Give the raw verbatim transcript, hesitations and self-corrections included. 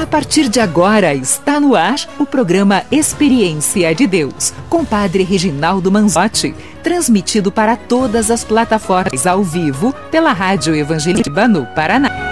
A partir de agora está no ar o programa Experiência de Deus, com Padre Reginaldo Manzotti, transmitido para todas as plataformas ao vivo pela Rádio Evangeliba no Paraná.